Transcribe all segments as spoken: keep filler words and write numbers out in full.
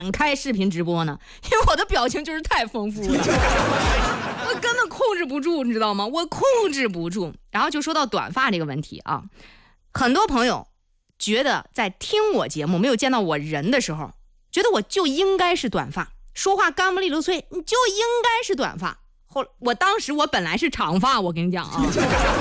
开视频直播呢？因为我的表情就是太丰富了，我根本控制不住，你知道吗？我控制不住。然后就说到短发这个问题啊，很多朋友觉得在听我节目没有见到我人的时候，觉得我就应该是短发，说话干不利落脆，你就应该是短发。后我当时我本来是长发，我跟你讲啊，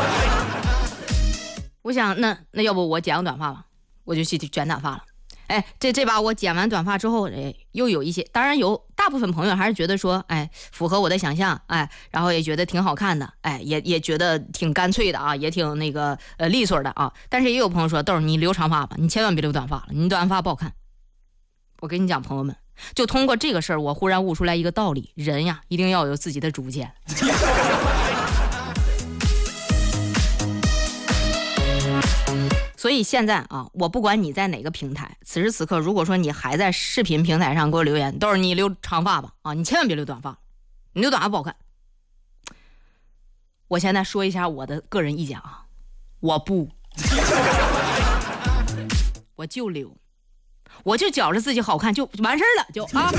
我想那那要不我剪个短发吧，我就去卷短发了。哎，这这把我剪完短发之后，哎，又有一些，当然有大部分朋友还是觉得说，哎，符合我的想象，哎，然后也觉得挺好看的，哎，也也觉得挺干脆的啊，也挺那个呃利索的啊。但是也有朋友说，豆儿你留长发吧，你千万别留短发了，你短发不好看。我跟你讲，朋友们，就通过这个事儿，我忽然悟出来一个道理：人呀，一定要有自己的主见。所以现在啊，我不管你在哪个平台，此时此刻，如果说你还在视频平台上给我留言，都是你留长发吧啊，你千万别留短发，你留短发不好看。我现在说一下我的个人意见啊，我不，我就留，我就觉着自己好看就完事儿了，就啊。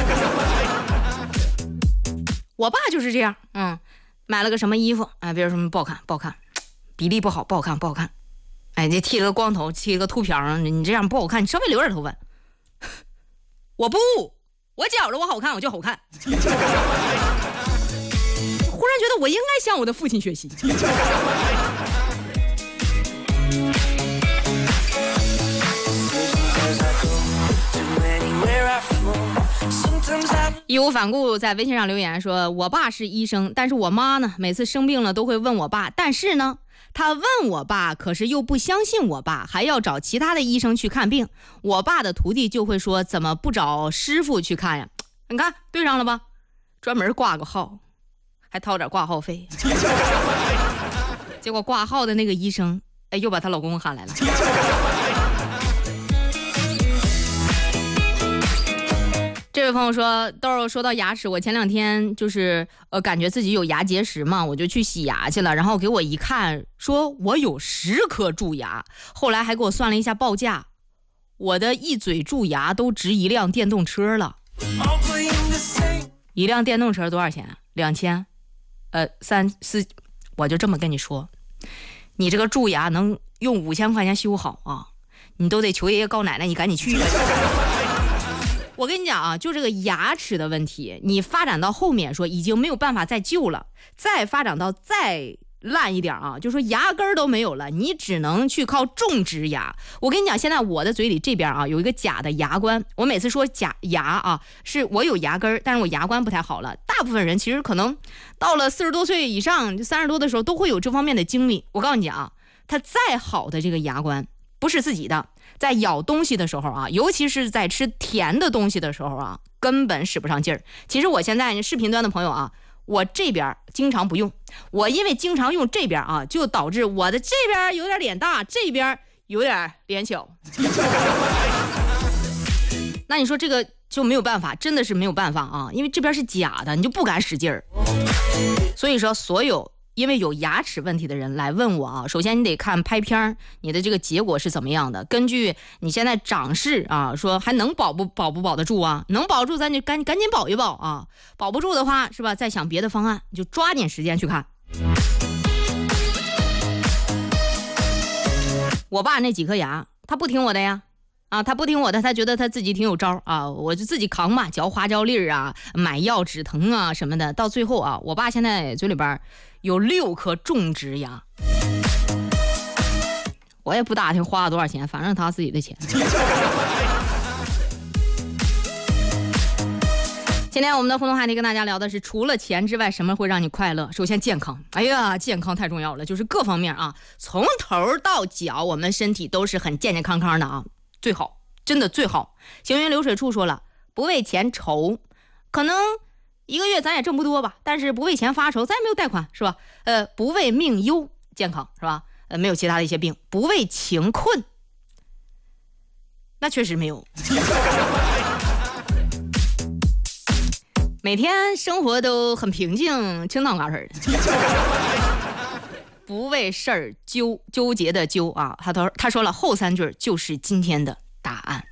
我爸就是这样，嗯，买了个什么衣服，哎，别人说不好看，不好看，比例不好，不好看，不好看。哎，你剃了个光头，剃了个秃瓢，你这样不好看，你稍微留点头发。我不，我觉着我好看，我就好看。忽然觉得我应该向我的父亲学习。义无反顾在微信上留言说，我爸是医生，但是我妈呢，每次生病了都会问我爸，但是呢他问我爸，可是又不相信我爸，还要找其他的医生去看病。我爸的徒弟就会说，怎么不找师傅去看呀？你看对上了吧，专门挂个号，还掏点挂号费。结果挂号的那个医生，哎，又把她老公喊来了。这位朋友说，豆儿说到牙齿，我前两天就是呃感觉自己有牙结石嘛，我就去洗牙去了，然后给我一看，说我有十颗蛀牙，后来还给我算了一下报价，我的一嘴蛀牙都值一辆电动车了。一辆电动车多少钱？两千，呃三四，我就这么跟你说，你这个蛀牙能用五千块钱修好啊，你都得求爷爷告奶奶，你赶紧去吧。我跟你讲啊，就这个牙齿的问题，你发展到后面说已经没有办法再救了，再发展到再烂一点啊，就说牙根都没有了，你只能去靠种植牙。我跟你讲，现在我的嘴里这边啊有一个假的牙冠，我每次说假牙啊，是我有牙根，但是我牙冠不太好了。大部分人其实可能到了四十多岁以上，就三十多的时候都会有这方面的经历。我告诉你啊，它再好的这个牙冠不是自己的，在咬东西的时候啊，尤其是在吃甜的东西的时候啊，根本使不上劲儿。其实我现在视频端的朋友啊，我这边经常不用，我因为经常用这边啊，就导致我的这边有点脸大，这边有点脸小。那你说这个就没有办法，真的是没有办法啊，因为这边是假的，你就不敢使劲儿。所以说所有因为有牙齿问题的人来问我啊，首先你得看拍片，你的这个结果是怎么样的，根据你现在长势啊，说还能保不保不保得住啊，能保住咱就赶赶紧保一保啊，保不住的话是吧，再想别的方案，你就抓紧时间去看。我爸那几颗牙他不听我的呀，啊，他不听我的，他觉得他自己挺有招啊，我就自己扛嘛，嚼花椒粒啊，买药止疼啊什么的，到最后啊，我爸现在嘴里边有六颗种植牙，我也不打听花了多少钱，反正他自己的钱。今天我们的互动话题跟大家聊的是，除了钱之外，什么会让你快乐？首先健康，哎呀，健康太重要了，就是各方面啊，从头到脚，我们身体都是很健健康康的啊，最好，真的最好。行云流水处说了，不为钱愁，可能一个月咱也挣不多吧，但是不为钱发愁，咱也没有贷款是吧？呃，不为命忧，健康是吧？呃，没有其他的一些病，不为情困，那确实没有。每天生活都很平静，清淡嘎似的。不为事儿纠纠结的纠啊，他都他说了后三句就是今天的答案。